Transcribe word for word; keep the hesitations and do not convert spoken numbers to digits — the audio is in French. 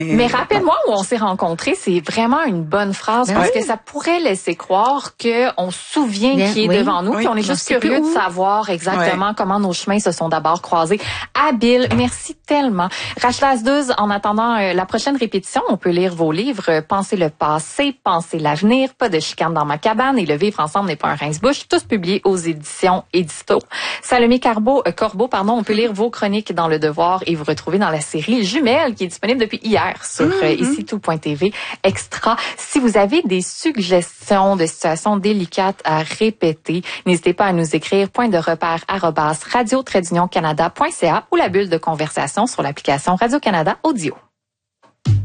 Mais rappelle-moi où on s'est rencontrés, c'est vraiment une bonne phrase ben parce oui. que ça pourrait laisser croire qu'on se souvient bien, qui est oui, devant nous, oui, puis on est juste curieux de savoir exactement ouais. comment nos chemins se sont d'abord croisés. Habile, merci tellement. Rachel Asduz, en attendant euh, la prochaine répétition, on peut lire vos livres euh, Penser le passé, Penser l'avenir, Pas de chicane dans ma cabane et Le vivre ensemble n'est pas un rince-bouche, tous publiés aux éditions Édito. Salomé Carbo, euh, Corbeau, pardon, on peut lire vos chroniques dans Le Devoir et vous retrouver dans la série Jumelles qui est disponible depuis hier sur mm-hmm. euh, ici tout point t v extra. Si vous avez des suggestions de situations délicates à répéter, n'hésitez pas à nous écrire point de repère arobase radio trait d'union canada point c a ou la bulle de conversation sur l'application Radio-Canada Audio.